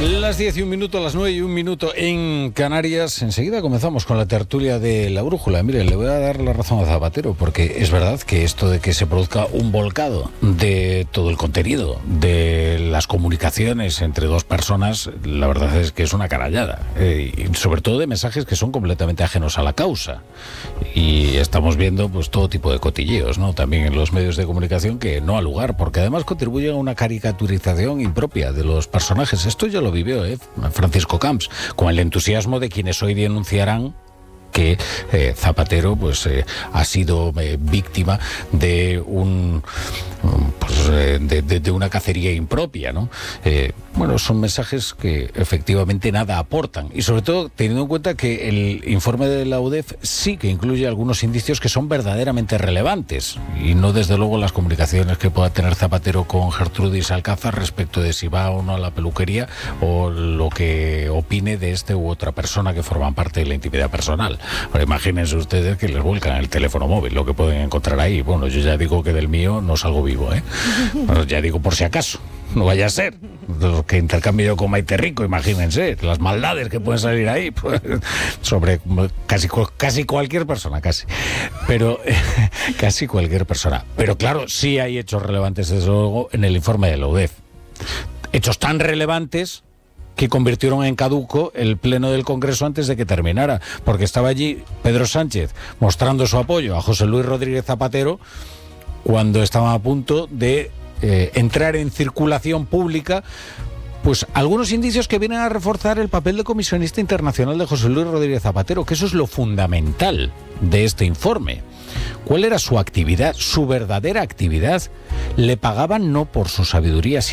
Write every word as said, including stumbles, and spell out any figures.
Las diez y un minuto, las nueve y un minuto en Canarias. Enseguida comenzamos con la tertulia de La Brújula. Miren, le voy a dar la razón a Zapatero, porque es verdad que esto de que se produzca un volcado de todo el contenido de las comunicaciones entre dos personas, la verdad es que es una carallada. Eh, y sobre todo de mensajes que son completamente ajenos a la causa. Y estamos viendo pues todo tipo de cotilleos, ¿no? También en los medios de comunicación que no ha lugar, porque además contribuyen a una caricaturización impropia de los personajes. Esto ya lo vivió ¿eh? Francisco Camps, con el entusiasmo de quienes hoy denunciarán que eh, Zapatero pues eh, ha sido eh, víctima de un pues, eh, de, de, de una cacería impropia, ¿no? Eh, bueno, son mensajes que efectivamente nada aportan, y sobre todo teniendo en cuenta que el informe de la U D E F sí que incluye algunos indicios que son verdaderamente relevantes, y no desde luego las comunicaciones que pueda tener Zapatero con Gertrudis Alcázar respecto de si va o no a la peluquería, o lo que opine de este u otra persona que forman parte de la intimidad personal. Pero imagínense ustedes que les vuelcan el teléfono móvil, lo que pueden encontrar ahí. Bueno, yo ya digo que del mío no salgo vivo, ¿eh? Bueno, ya digo por si acaso, no vaya a ser. Lo que intercambio yo con Maite Rico, imagínense, las maldades que pueden salir ahí, pues, sobre casi, casi cualquier persona, casi. Pero, eh, casi cualquier persona. Pero claro, sí hay hechos relevantes, desde luego, en el informe de la U D E F. Hechos tan relevantes que convirtieron en caduco el pleno del Congreso antes de que terminara, porque estaba allí Pedro Sánchez mostrando su apoyo a José Luis Rodríguez Zapatero cuando estaba a punto de eh, entrar en circulación pública pues algunos indicios que vienen a reforzar el papel de comisionista internacional de José Luis Rodríguez Zapatero, que eso es lo fundamental de este informe. ¿Cuál era su actividad, su verdadera actividad? Le pagaban no por su sabiduría, sino